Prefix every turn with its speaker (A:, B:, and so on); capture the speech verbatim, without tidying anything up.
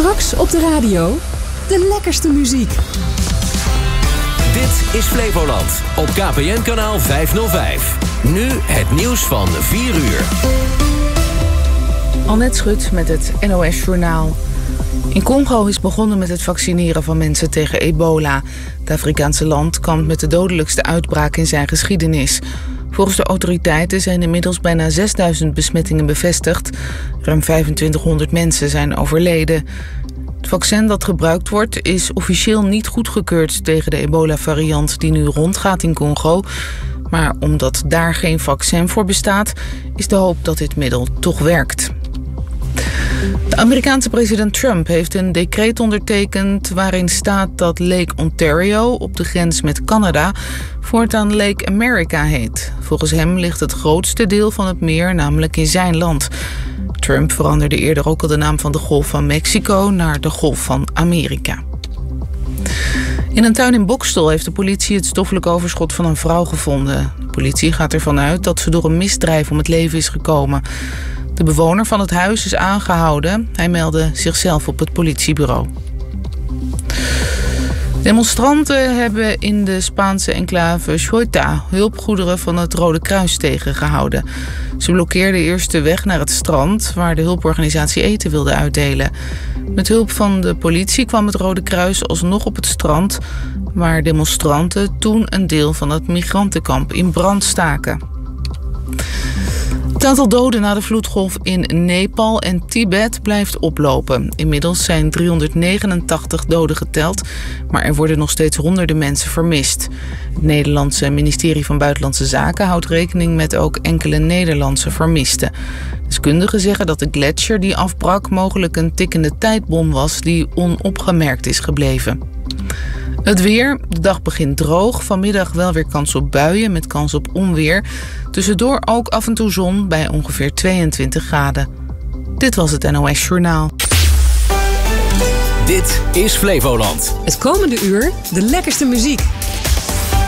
A: Straks op de radio de lekkerste muziek.
B: Dit is Flevoland op K P N kanaal vijfhonderdvijf. Nu het nieuws van vier uur.
C: Annette Schut met het N O S Journaal. In Congo is begonnen met het vaccineren van mensen tegen ebola. Het Afrikaanse land kampt met de dodelijkste uitbraak in zijn geschiedenis. Volgens de autoriteiten zijn inmiddels bijna zesduizend besmettingen bevestigd. Ruim vijfentwintighonderd mensen zijn overleden. Het vaccin dat gebruikt wordt is officieel niet goedgekeurd tegen de ebola-variant die nu rondgaat in Congo. Maar omdat daar geen vaccin voor bestaat, is de hoop dat dit middel toch werkt. De Amerikaanse president Trump heeft een decreet ondertekend waarin staat dat Lake Ontario op de grens met Canada voortaan Lake America heet. Volgens hem ligt het grootste deel van het meer namelijk in zijn land. Trump veranderde eerder ook al de naam van de Golf van Mexico naar de Golf van Amerika. In een tuin in Boxtel heeft de politie het stoffelijk overschot van een vrouw gevonden. De politie gaat ervan uit dat ze door een misdrijf om het leven is gekomen. De bewoner van het huis is aangehouden. Hij meldde zichzelf op het politiebureau. Demonstranten hebben in de Spaanse enclave Ceuta hulpgoederen van het Rode Kruis tegengehouden. Ze blokkeerden eerst de weg naar het strand, waar de hulporganisatie eten wilde uitdelen. Met hulp van de politie kwam het Rode Kruis alsnog op het strand, waar demonstranten toen een deel van het migrantenkamp in brand staken. Het aantal doden na de vloedgolf in Nepal en Tibet blijft oplopen. Inmiddels zijn driehonderdnegenentachtig doden geteld, maar er worden nog steeds honderden mensen vermist. Het Nederlandse ministerie van Buitenlandse Zaken houdt rekening met ook enkele Nederlandse vermisten. Deskundigen zeggen dat de gletsjer die afbrak mogelijk een tikkende tijdbom was die onopgemerkt is gebleven. Het weer. De dag begint droog. Vanmiddag wel weer kans op buien met kans op onweer. Tussendoor ook af en toe zon bij ongeveer tweeëntwintig graden. Dit was het N O S Journaal.
B: Dit is Flevoland.
A: Het komende uur de lekkerste muziek.